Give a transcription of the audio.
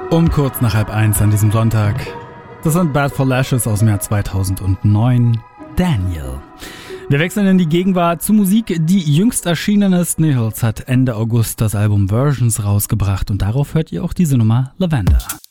Um kurz nach 12:30 an diesem Sonntag. Das sind Bad for Lashes aus dem Jahr 2009. Daniel. Wir wechseln in die Gegenwart zu Musik, die jüngst erschienen ist. Nihils hat Ende August das Album Versions rausgebracht und darauf hört ihr auch diese Nummer Lavender.